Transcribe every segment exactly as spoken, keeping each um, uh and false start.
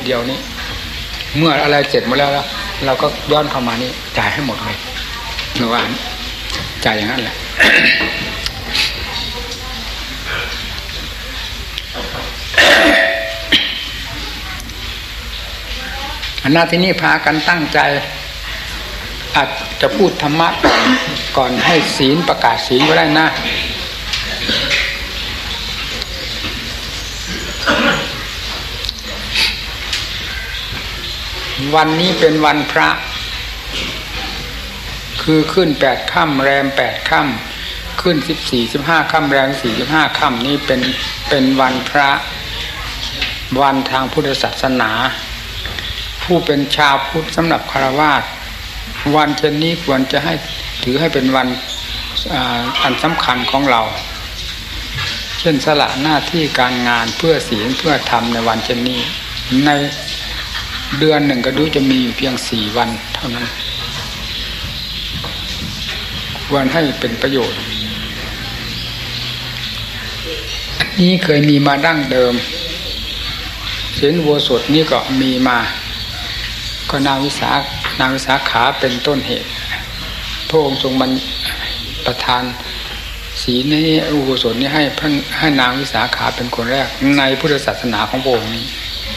เดียวนี้เมื่ออะไรเสร็จหมดแล้วแล้วเราก็ย้อนเข้ามานี่จ่ายให้หมดเลยเมื่อวานจ่ายอย่างนั้นแหละอันหน้าที่นี่พากันตั้งใจอาจจะพูดธรรมะก่อนก่อนให้ศีลประกาศศีลก็ได้นะวันนี้เป็นวันพระคือขึ้นแปดค่ำแรมแปดค่ำขึ้นสิบสี่สิบห้าค่ำแรมสี่สิบห้าค่ำนี้เป็นเป็นวันพระวันทางพุทธศาสนาผู้เป็นชาวพุทธสำหรับฆราวาสวันเช่นนี้ควรจะให้ถือให้เป็นวันอันสำคัญของเราเช่นสละหน้าที่การงานเพื่อศีลเพื่อธรรมในวันเช่นนี้ในเดือนหนึ่งก็ดูจะมีอยู่เพียงสี่วันเท่านั้นควรให้เป็นประโยชน์อันนี้เคยมีมาดั้งเดิมศีลอุโบสถนี่ก็มีมาก็นางวิสานางวิสาขาเป็นต้นเหตุพระองค์ทรงบัญประทานศีลนี้อุโบสถนี้ให้พระให้นางวิสาขาเป็นคนแรกในพุทธศาสนาของพระองค์นี้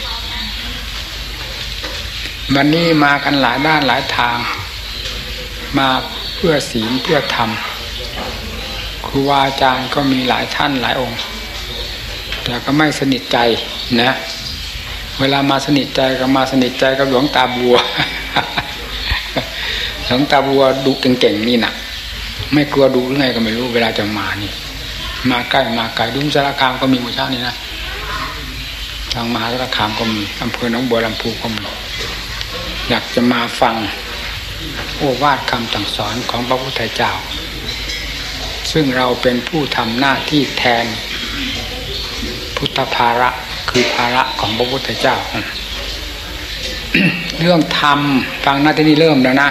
วันนี้มากันหลายด้านหลายทางมาเพื่อศีลเพื่อธรรมครูบาอาจารย์ก็มีหลายท่านหลายองค์แต่ก็ไม่สนิทใจนะเวลามาสนิทใจก็มาสนิทใจกับหลวงตาบัว หลวงตาบัวดุเก่งๆนี่นะไม่กลัวดุหรือไงก็ไม่รู้เวลาจะมานี่มาใกล้มาไกลดุมสารคามก็มีหมู่เช้านี่นะทางมหาสารคามก็มีอำเภอหนองบัวลำพูก็มีอยากจะมาฟังโอวาทคำสั่งสอนของพระพุทธเจ้าซึ่งเราเป็นผู้ทำหน้าที่แทนพุทธภาระคือภาระของพระพุทธเจ้า เรื่องธรรมฟังหน้าที่นี้เริ่มแล้วนะ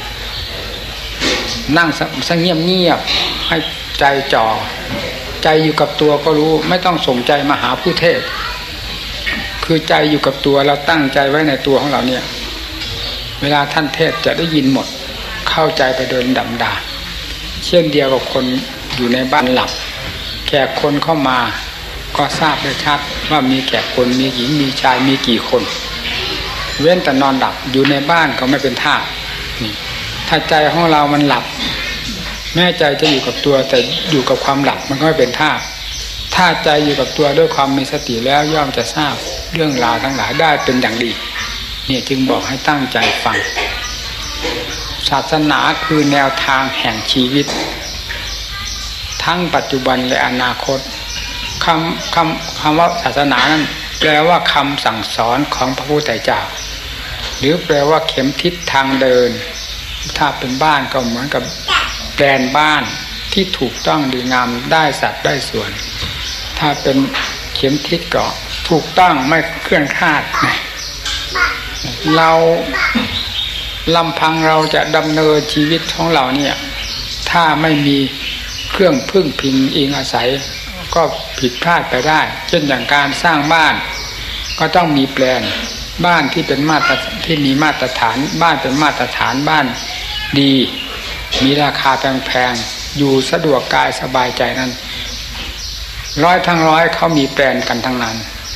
นั่งสังเงียบเงียบให้ใจจ่อใจอยู่กับตัวก็รู้ไม่ต้องส่งใจมาหาผู้เทศคือใจอยู่กับตัวเราตั้งใจไว้ในตัวของเราเนี่ยเวลาท่านเทศจะได้ยินหมดเข้าใจไปโดยลำดับเช่นเดียวกับคนอยู่ในบ้านหลับแขกคนเข้ามาก็ทราบได้ชัดว่ามีแขกคนมีหญิงมีชายมีกี่คนเว้นแต่นอนหลับอยู่ในบ้านก็ไม่เป็นท่านี่ถ้าใจของเรามันหลับแม้ใจจะอยู่กับตัวแต่อยู่กับความหลับมันก็ไม่เป็นท่าถ้าใจอยู่กับตัวด้วยความมีสติแล้วย่อมจะทราบเรื่องราวทั้งหลายได้เป็นอย่างดีเนี่ยจึงบอกให้ตั้งใจฟังศาสนาคือแนวทางแห่งชีวิตทั้งปัจจุบันและอนาคตคำคำคำว่าศาสนานั้นแปลว่าคำสั่งสอนของพระพุทธเจ้าหรือแปลว่าเข็มทิศทางเดินถ้าเป็นบ้านก็เหมือนกับแปลนบ้านที่ถูกต้องดีงามได้สัดได้ส่วนถ้าเป็นเข็มทิศก็ถูกต้องไม่เคลื่อนคลาดเราลำพังเราจะดำเนินชีวิตของเราเนี่ยถ้าไม่มีเครื่องพึ่งพิงอิงอาศัยก็ผิดพลาดไปได้เช่นอย่างการสร้างบ้านก็ต้องมีแปลนบ้านที่เป็นมาตรที่มีมาตรฐานบ้านเป็นมาตรฐานบ้านดีมีราคาแพงๆอยู่สะดวกกายสบายใจนั้นร้อยทั้งร้อยเขามีแปลนกันทั้งนั้น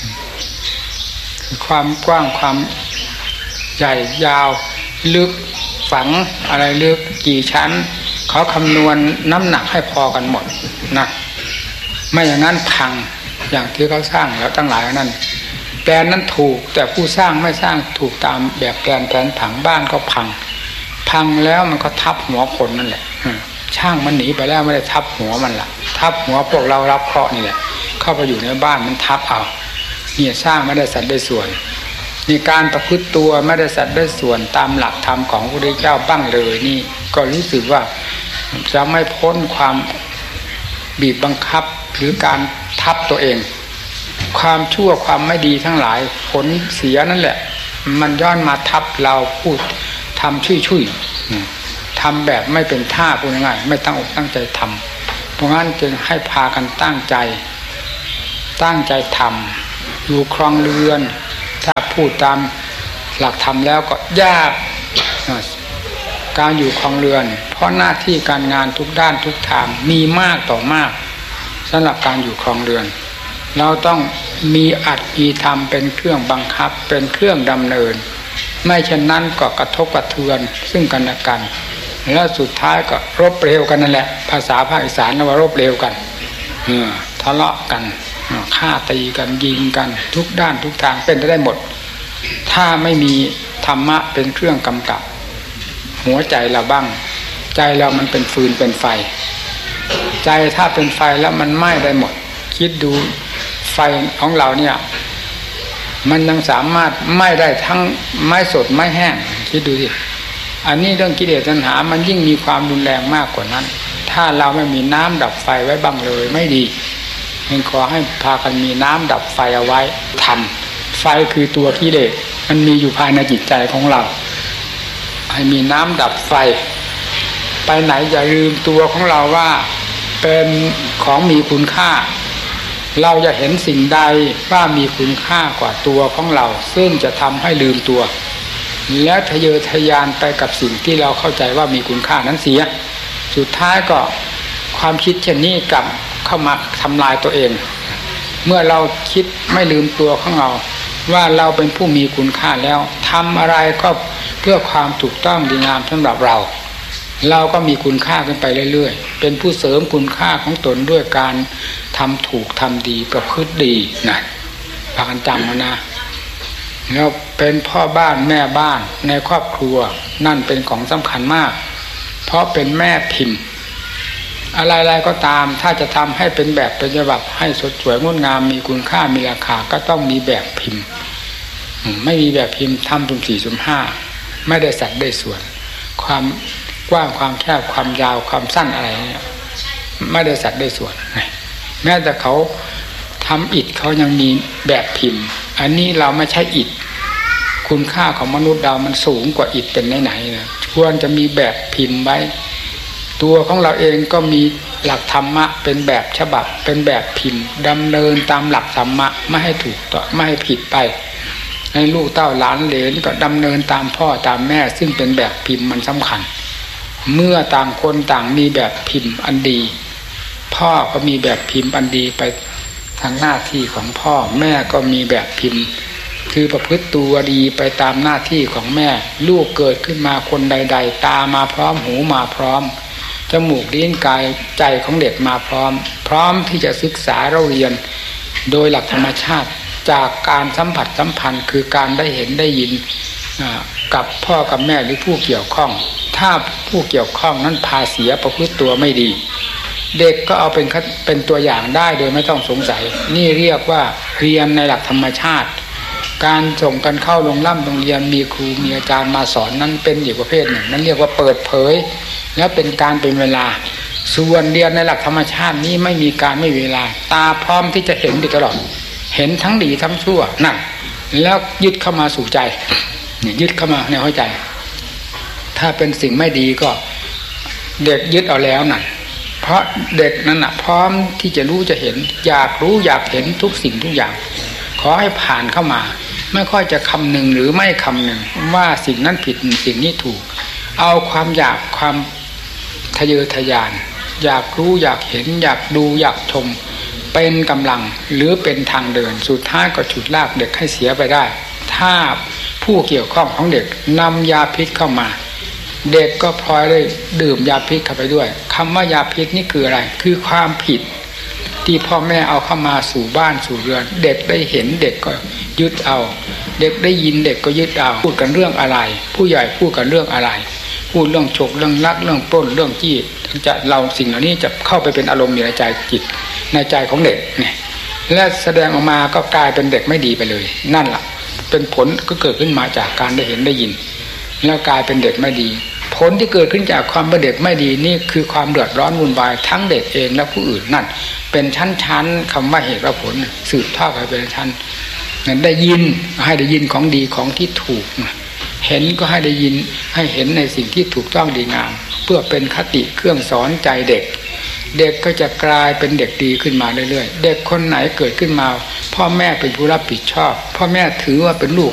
ความกว้างความใหญ่ยาวลึกฝังอะไรลึกกี่ชั้นเขาคำนวณน้ำหนักให้พอกันหมดนะไม่อย่างนั้นพังอย่างที่เขาสร้างแล้วตั้งหลายนั้นแปลนนั้นถูกแต่ผู้สร้างไม่สร้างถูกตามแบบแปลนแผนผังบ้านก็พังพังแล้วมันก็ทับหัวคนนั่นแหละช่างมันหนีไปแล้วไม่ได้ทับหัวมันล่ะทับหัวพวกเรารับเคราะห์นี่แหละเข้าไปอยู่ในบ้านมันทับเอาเนี่ยสร้างไม่ได้สัดได้ส่วนมีการประพฤติตัวไม่ได้สัดได้ส่วนตามหลักธรรมของพระพุทธเจ้าบ้างเลยนี่ก็รู้สึกว่าจะไม่พ้นความบีบบังคับหรือการทับตัวเองความชั่วความไม่ดีทั้งหลายผลเสียนั่นแหละมันย้อนมาทับเราพูดทำชุยๆทำแบบไม่เป็นท่าพูดง่ายๆไม่ตั้งอกตั้งใจทำเพราะงั้นจึงให้พากันตั้งใจตั้งใจทำอยู่ครองเรือนถ้าพพูดตามหลักธรรมแล้วก็ยากการอยู่ครองเรือนเพราะหน้าที่การงานทุกด้านทุกทางมีมากต่อมากสำหรับการอยู่ครองเรือนเราต้องมีอัตมีธรรมเป็นเครื่องบังคับเป็นเครื่องดำเนินไม่เช่นนั้นก็กระทบกระเทือนซึ่งกันและกันแล้วสุดท้ายก็รบเร็วกันนั่นแหละภาษาภาคอีสานเรียกว่ารบเร็วกันเออทะเลาะกันฆ่าตีกันยิงกันทุกด้านทุกทางเป็นได้หมดถ้าไม่มีธรรมะเป็นเครื่องกำกับหัวใจเราบ้างใจเรามันเป็นฟืนเป็นไฟใจถ้าเป็นไฟแล้วมันไหม้ได้หมดคิดดูไฟของเราเนี่ยมันยังสามารถไหม้ได้ทั้งไม้สดไม้แห้งคิดดูสิอันนี้เรื่องกิเลสตัณหามันยิ่งมีความรุนแรงมากกว่านั้นถ้าเราไม่มีน้ำดับไฟไว้บ้างเลยไม่ดีจึงขอให้พากันมีน้ำดับไฟเอาไว้ทำไฟคือตัวกิเลสมันมีอยู่ภายในจิตใจของเราให้มีน้ำดับไฟไปไหนอย่าลืมตัวของเราว่าเป็นของมีคุณค่าเราจะเห็นสิ่งใดว่ามีคุณค่ากว่าตัวของเราซึ่งจะทำให้ลืมตัวแล้วทะเยอทะยานไปกับสิ่งที่เราเข้าใจว่ามีคุณค่านั้นเสียสุดท้ายก็ความคิดเช่นนี้กลับเข้ามาทำลายตัวเองเมื่อเราคิดไม่ลืมตัวของเราว่าเราเป็นผู้มีคุณค่าแล้วทำอะไรก็เพื่อความถูกต้องดีงามสำหรับเราเราก็มีคุณค่าขึ้นไปเรื่อยๆเป็นผู้เสริมคุณค่าของตนด้วยการทำถูกทำดีประพฤติดีนะพากันจำนะแล้วเป็นพ่อบ้านแม่บ้านในครอบครัวนั่นเป็นของสำคัญมากเพราะเป็นแม่พิมพ์อะไรๆก็ตามถ้าจะทำให้เป็นแบบเป็นฉบับให้สดสวยงดงามมีคุณค่ามีราคาก็ต้องมีแบบพิมพ์ไม่มีแบบพิมพ์ทำสุ่มสี่สุ่มห้าไม่ได้สัดได้ส่วนความกว้างความแคบความยาวความสั้นอะไรเนี่ยไม่ได้สัดได้ส่วนแม้แต่เขาทำอิฐเขายังมีแบบพิมพ์อันนี้เราไม่ใช่อิฐคุณค่าของมนุษย์เรามันสูงกว่าอิฐเป็นไหนๆนะควรจะมีแบบพิมพ์ไว้ตัวของเราเองก็มีหลักธรรมะเป็นแบบฉบับเป็นแบบพิมพ์ดำเนินตามหลักธรรมะไม่ให้ถูกต่อไม่ให้ผิดไปให้ลูกเต้าหลานเหลนก็ดำเนินตามพ่อตามแม่ซึ่งเป็นแบบพิมพ์มันสำคัญเมื่อต่างคนต่างมีแบบพิมพ์อันดีพ่อก็มีแบบพิมพ์อันดีไปทางหน้าที่ของพ่อแม่ก็มีแบบพิมพ์คือประพฤติตัวดีไปตามหน้าที่ของแม่ลูกเกิดขึ้นมาคนใดๆตามาพร้อมหูมาพร้อมจมูกลิ้นกายใจของเด็กมาพร้อมพร้อมที่จะศึกษาเราเรียนโดยหลักธรรมชาติจากการสัมผัสสัมพันธ์คือการได้เห็นได้ยินกับพ่อกับแม่หรือผู้เกี่ยวข้องถ้าผู้เกี่ยวข้องนั้นพาเสียประพฤติตัวไม่ดีเด็กก็เอาเป็นเป็นตัวอย่างได้โดยไม่ต้องสงสัยนี่เรียกว่าเรียนในหลักธรรมชาติการส่งกันเข้าโรงร่ำโรงเรียนมีครูมีอาจารย์มาสอนนั้นเป็นอีกประเภทหนึ่งนั้นเรียกว่าเปิดเผยและเป็นการเป็นเวลาส่วนเรียนในหลักธรรมชาตินี้ไม่มีการไม่มีเวลาตาพร้อมที่จะเห็นอยู่ตลอดเห็นทั้งดีทั้งชั่วนั่นแล้วยึดเข้ามาสู่ใจนี่ยึดเข้ามาในหัวใจถ้าเป็นสิ่งไม่ดีก็เด็กยึดเอาแล้วนั่นเพราะเด็กนั้นน่ะพร้อมที่จะรู้จะเห็นอยากรู้อยากเห็นทุกสิ่งทุกอย่างขอให้ผ่านเข้ามาไม่ค่อยจะคำหนึ่งหรือไม่คำหนึ่งว่าสิ่งนั้นผิดสิ่งนี้ถูกเอาความอยากความทะเยอทะยานอยากรู้อยากเห็นอยากดูอยากชมเป็นกำลังหรือเป็นทางเดินสุดท้ายก็ฉุดลากเด็กให้เสียไปได้ถ้าผู้เกี่ยวข้องของเด็กนำยาพิษเข้ามาเด็กก็พลอยได้ดื่มยาพิษเข้าไปด้วยคำว่ายาพิษนี่คืออะไรคือความผิดที่พ่อแม่เอาเข้ามาสู่บ้านสู่เรือนเด็กได้เห็นเด็กก็ยึดเอาเด็กได้ยินเด็กก็ยึดเอาพูดกันเรื่องอะไรผู้ใหญ่พูดกันเรื่องอะไรพูดเรื่องฉกเรื่องลักเรื่องปล้นเรื่องจี้จะเราสิ่งเหล่านี้จะเข้าไปเป็นอารมณ์ในใจจิตในใจของเด็กเนี่ยและแสดงออกมาก็กลายเป็นเด็กไม่ดีไปเลยนั่นแหละเป็นผลก็เกิดขึ้นมาจากการได้เห็นได้ยินแล้วกลายเป็นเด็กไม่ดีผลที่เกิดขึ้นจากความเป็นเด็กไม่ดีนี่คือความเดือดร้อนวุ่นวายทั้งเด็กเองและผู้อื่นนั่นเป็นชั้นๆคำว่าเหตุและผลสืบทอดไปเป็นชั้นนั้นได้ยินให้ได้ยินของดีของที่ถูกเห็นก็ให้ได้ยินให้เห็นในสิ่งที่ถูกต้องดีงามเพื่อเป็นคติเครื่องสอนใจเด็กเด็กก็จะกลายเป็นเด็กดีขึ้นมาเรื่อยๆเด็กคนไหนเกิดขึ้นมาพ่อแม่เป็นผู้รับผิดชอบพ่อแม่ถือว่าเป็นลูก